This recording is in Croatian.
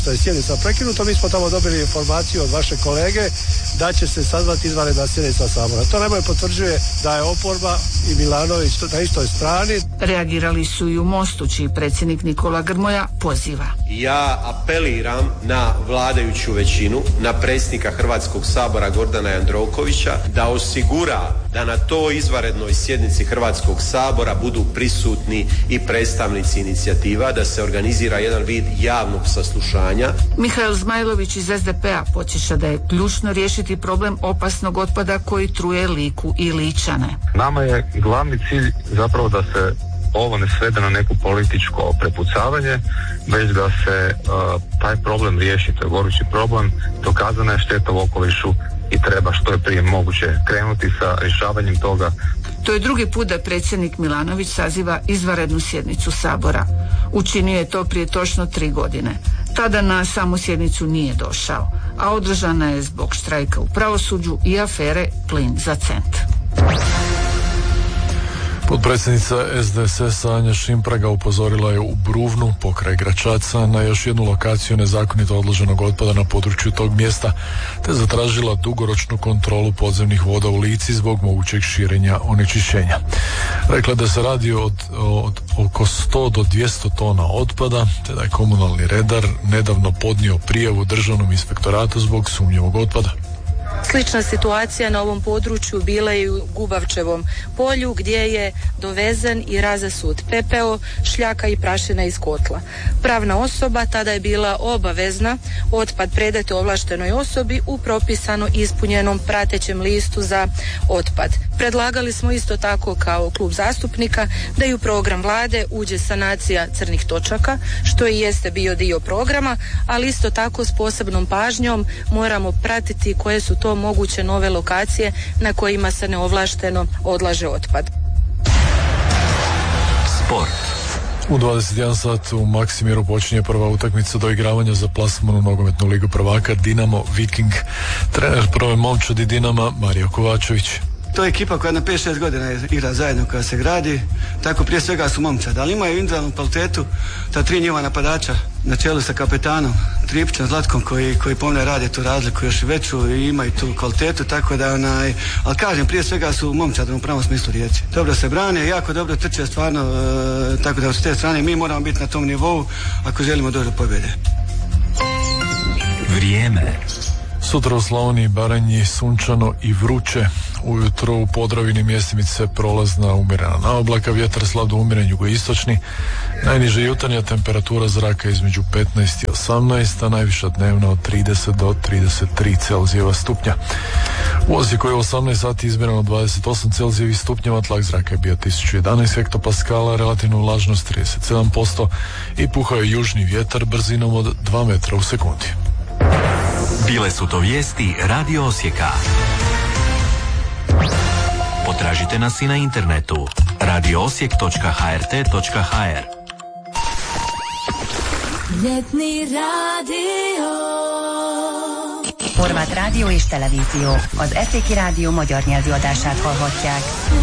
Da je sjednica prekinuta, mi smo tamo dobili informaciju od vaše kolege da će se sazvati izvanredna sjednica Sabora. To najbolje potvrđuje da je oporba i Milanović na istoj strani. Reagirali su i u Mostu, čiji predsjednik Nikola Grmoja poziva. Ja apeliram na vladajuću većinu, na predsjednika Hrvatskog sabora Gordana Jandrokovića da osigura da na toj izvanrednoj sjednici Hrvatskog sabora budu prisutni i predstavnici inicijativa, da se organizira jedan vid javnog saslušanja. Mihael Zmajlović iz SDP-a podsjeća da je ključno riješiti problem opasnog otpada koji truje Liku i Ličane. Nama je glavni cilj zapravo da se ovo ne svede na neko političko prepucavanje, već da se taj problem riješi. To je gorući problem, dokazana je šteta u okolišu i treba što je prije moguće krenuti sa rješavanjem toga. To je drugi put da predsjednik Milanović saziva izvanrednu sjednicu Sabora. Učinio je to prije točno 3 godine. Tada na samu sjednicu nije došao, a održana je zbog štrajka u pravosuđu i afere Plin za cent. Potpredsjednica SDSS-a Anja Šimpraga upozorila je u Bruvnu, pokraj Gračaca, na još jednu lokaciju nezakonito odloženog otpada na području tog mjesta, te zatražila dugoročnu kontrolu podzemnih voda u Lici zbog mogućeg širenja onečišćenja. Rekla da se radi od oko 100 do 200 tona otpada, te da je komunalni redar nedavno podnio prijavu Državnom inspektoratu zbog sumnjivog otpada. Slična situacija na ovom području bila je u Gubavčevom polju gdje je dovezen i razasut pepeo, šljaka i prašina iz kotla. Pravna osoba tada je bila obavezna otpad predati ovlaštenoj osobi u propisano ispunjenom pratećem listu za otpad. Predlagali smo isto tako kao klub zastupnika da i u program vlade uđe sanacija crnih točaka, što i jeste bio dio programa, ali isto tako s posebnom pažnjom moramo pratiti koje su to moguće nove lokacije na kojima se neovlašteno odlaže otpad. Sport. U 21 sat u Maksimiru počinje prva utakmica doigravanja za plasman u nogometnu ligu prvaka Dinamo Viking. Trener prve momčadi Dinama Mario Kovačević. To je ekipa koja na 5-6 godina igra zajedno, koja se gradi, tako prije svega su momčad, ali imaju individualnu kvalitetu, ta 3 njihova napadača na čelu sa kapetanom Tripićem Zlatkom koji pomne rade tu razliku još i veću i imaju tu kvalitetu, tako da ali kažem, prije svega su momčad u pravom smislu riječi. Dobro se brane, jako dobro trče stvarno, tako da s te strane mi moramo biti na tom nivou ako želimo doći do pobjede. Vrijeme. Sutra u Slavoniji i Baranji sunčano i vruće. Ujutro u Podravini mjestimice prolazna umjerena naoblaka, vjetar slab do umjeren jugoistočni. Najniža jutarnja temperatura zraka između 15 i 18, a najviša dnevna od 30 do 33 Celzijeva stupnja. U Osijeku je u 18 sati izmjereno 28 Celzijevih stupnjeva, tlak zraka je bio 1011 hektopaskala, relativna vlažnost 37% i puhao je južni vjetar brzinom od 2 metra u sekundi. Bile su to vijesti Radio Osijeka. Potražite nas i na internetu radioosijek.hrt.hr. Ljetni radio. Horváth rádió és televízió. Az Eszéki Rádió magyar nyelvű adását hallhatják.